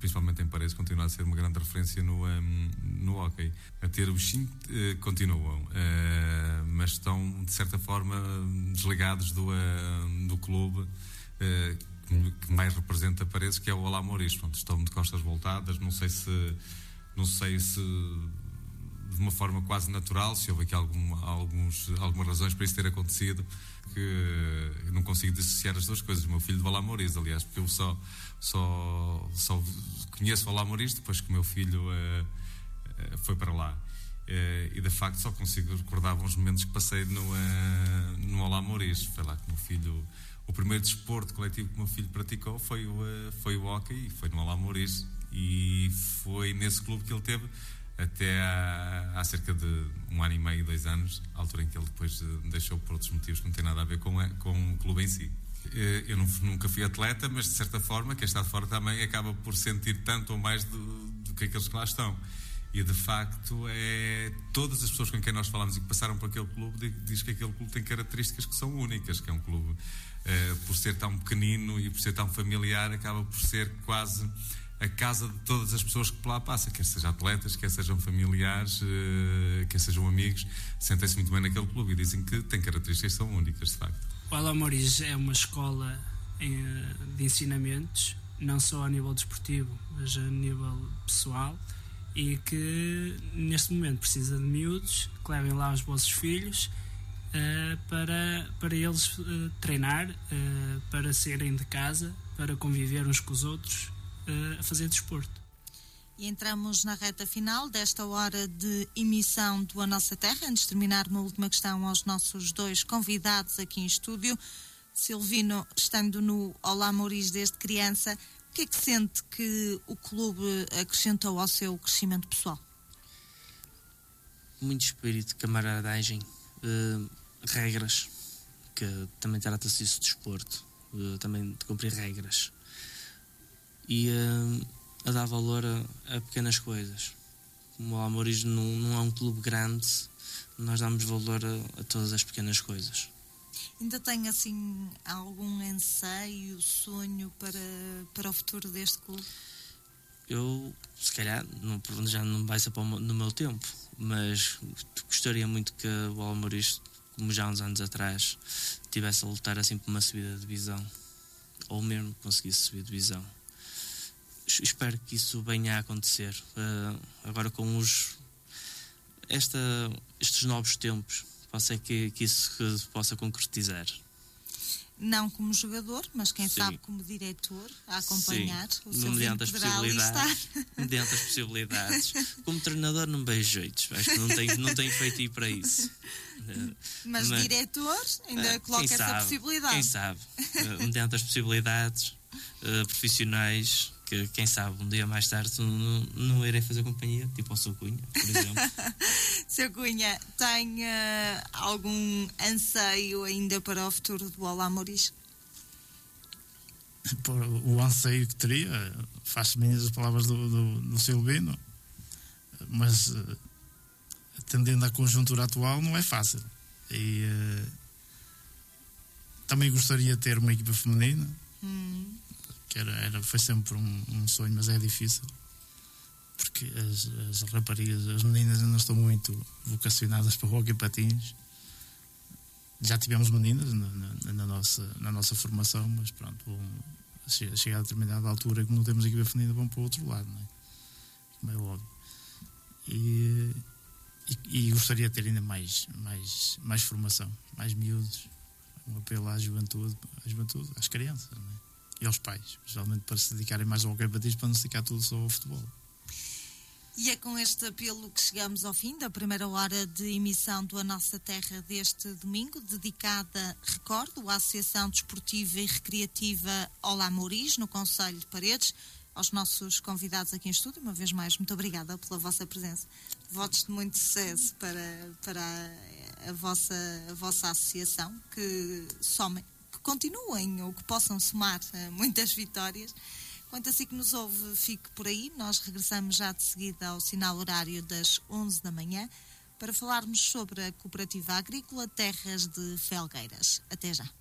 principalmente em Paredes, continua a ser uma grande referência no hóquei. A ter os 5 continuam, mas estão, de certa forma, desligados do clube que mais representa Paredes, que é o Olá Mouris. Estão de costas voltadas, não sei se de uma forma quase natural, se houve aqui algumas razões para isso ter acontecido, que eu não consigo dissociar as duas coisas. O meu filho de Olá Mouris, aliás, porque eu só conheço o Olá Mouris depois que o meu filho foi para lá. E de facto só consigo recordar bons momentos que passei no Olá Mouris. Foi lá que o meu filho, o primeiro desporto coletivo que o meu filho praticou foi o hóquei, e foi no Olá Mouris, e foi nesse clube que ele teve até há cerca de 1 ano e meio, 2 anos, a altura em que ele depois deixou por outros motivos que não tem nada a ver com o clube em si. Eu nunca fui atleta, mas de certa forma quem está de fora também acaba por sentir tanto ou mais do que aqueles que lá estão. E de facto todas as pessoas com quem nós falamos e que passaram por aquele clube diz que aquele clube tem características que são únicas, que é um clube, por ser tão pequenino e por ser tão familiar, acaba por ser quase a casa de todas as pessoas que por lá passam, quer sejam atletas, quer sejam familiares, quer sejam amigos, sentem-se muito bem naquele clube e dizem que tem características que são únicas, de facto. O Olá Mouris é uma escola de ensinamentos, não só a nível desportivo, mas a nível pessoal, e que neste momento precisa de miúdos que levem lá os vossos filhos para eles treinar, para saírem de casa, para conviver uns com os outros, a fazer desporto. E entramos na reta final desta hora de emissão do A Nossa Terra. Antes de terminar, uma última questão aos nossos 2 convidados aqui em estúdio. Silvino, estando no Olá Mouris desde criança, o que é que sente que o clube acrescentou ao seu crescimento pessoal? Muito espírito de camaradagem, regras, que também trata-se disso de desporto, também de cumprir regras. E a dar valor a pequenas coisas. Como o Olá Mouris não é um clube grande, nós damos valor a todas as pequenas coisas. Ainda tem assim algum anseio, sonho para o futuro deste clube? Eu, se calhar, já não vai ser no meu tempo, mas gostaria muito que o Olá Mouris, como já há uns anos atrás, tivesse a lutar assim por uma subida de divisão, ou mesmo conseguisse subir de divisão. Espero que isso venha a acontecer. Agora com estes novos tempos, pode ser que isso se possa concretizar. Não como jogador, mas quem Sim. sabe como diretor, a acompanhar. Sim. O seu mediante as poderá possibilidades. Mediante as possibilidades. Como treinador não vejo jeitos. Acho que não tenho feito ir para isso. Mas diretor ainda coloca essa possibilidade. Quem sabe. Mediante as possibilidades profissionais, que quem sabe um dia mais tarde não irei fazer companhia, tipo ao Sr. Cunha, por exemplo. Sr. Cunha, tem algum anseio ainda para o futuro do Olá Mouris? O anseio que teria, faz-se minhas as palavras do Silvino, mas atendendo à conjuntura atual não é fácil. E também gostaria de ter uma equipa feminina, que foi sempre um sonho, mas é difícil porque as raparigas, as meninas ainda estão muito vocacionadas para o hóquei patins. Já tivemos meninas na nossa formação, mas pronto, chega a determinada altura que não temos equipa feminina, vão para o outro lado, não é? Como é óbvio. E gostaria de ter ainda mais formação, mais miúdos, um apelo à juventude, às crianças, não é? E aos pais, geralmente para se dedicarem mais ao hóquei patins, para não se dedicar tudo só ao futebol. E é com este apelo que chegamos ao fim da primeira hora de emissão do A Nossa Terra deste domingo, dedicada, recordo, à Associação Desportiva e Recreativa Olá Mouris, no Concelho de Paredes. Aos nossos convidados aqui em estúdio, uma vez mais, muito obrigada pela vossa presença. Votos de muito sucesso para a vossa associação, que continuem ou que possam somar muitas vitórias. Quanto a si que nos ouve, fique por aí. Nós regressamos já de seguida ao sinal horário das 11 da manhã para falarmos sobre a Cooperativa Agrícola Terras de Felgueiras. Até já.